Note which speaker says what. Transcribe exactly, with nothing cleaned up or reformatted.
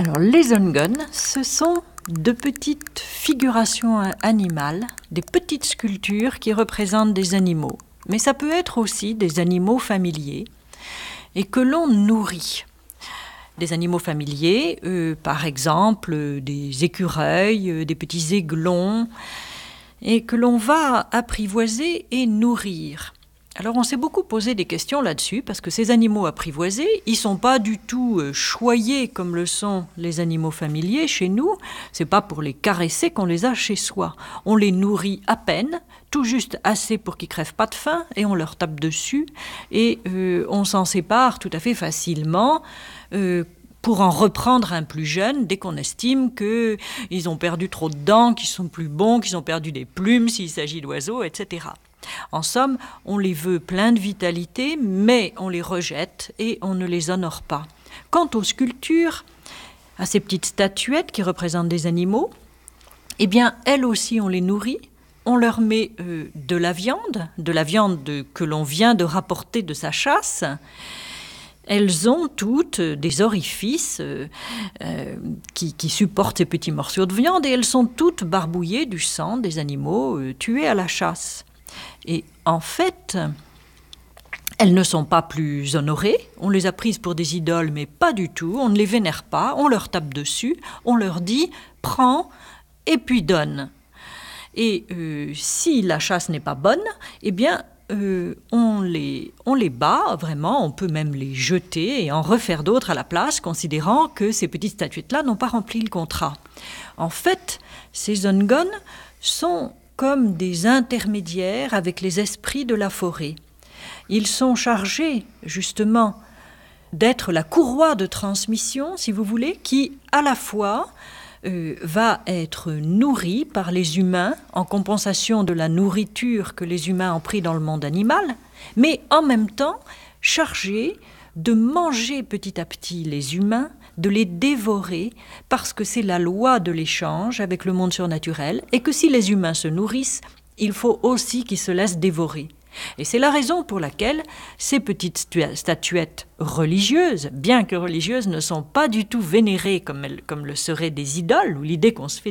Speaker 1: Alors, les onguns, ce sont de petites figurations animales, des petites sculptures qui représentent des animaux. Mais ça peut être aussi des animaux familiers et que l'on nourrit. Des animaux familiers, euh, par exemple euh, des écureuils, euh, des petits aiglons, et que l'on va apprivoiser et nourrir. Alors on s'est beaucoup posé des questions là-dessus, parce que ces animaux apprivoisés, ils ne sont pas du tout euh, choyés comme le sont les animaux familiers chez nous. C'est pas pour les caresser qu'on les a chez soi. On les nourrit à peine, tout juste assez pour qu'ils crèvent pas de faim, et on leur tape dessus, et euh, on s'en sépare tout à fait facilement, euh, pour en reprendre un plus jeune dès qu'on estime qu'ils ont perdu trop de dents, qu'ils sont plus bons, qu'ils ont perdu des plumes s'il s'agit d'oiseaux, et cetera. En somme, on les veut pleins de vitalité, mais on les rejette et on ne les honore pas. Quant aux sculptures, à ces petites statuettes qui représentent des animaux, eh bien, elles aussi, on les nourrit. On leur met euh, de la viande, de la viande de, que l'on vient de rapporter de sa chasse. Elles ont toutes des orifices euh, euh, qui, qui supportent ces petits morceaux de viande, et elles sont toutes barbouillées du sang des animaux euh, tués à la chasse. Et en fait, elles ne sont pas plus honorées. On les a prises pour des idoles, mais pas du tout. On ne les vénère pas, on leur tape dessus, on leur dit « prends et puis donne ». Et euh, si la chasse n'est pas bonne, eh bien, euh, on les, on les bat, vraiment, on peut même les jeter et en refaire d'autres à la place, considérant que ces petites statuettes-là n'ont pas rempli le contrat. En fait, ces onguns sont comme des intermédiaires avec les esprits de la forêt. Ils sont chargés, justement, d'être la courroie de transmission, si vous voulez, qui, à la fois, euh, va être nourrie par les humains en compensation de la nourriture que les humains ont pris dans le monde animal, mais en même temps chargée de manger petit à petit les humains, de les dévorer, parce que c'est la loi de l'échange avec le monde surnaturel, et que si les humains se nourrissent, il faut aussi qu'ils se laissent dévorer. Et c'est la raison pour laquelle ces petites statuettes religieuses, bien que religieuses, ne sont pas du tout vénérées comme, elles, comme le seraient des idoles, ou l'idée qu'on se fait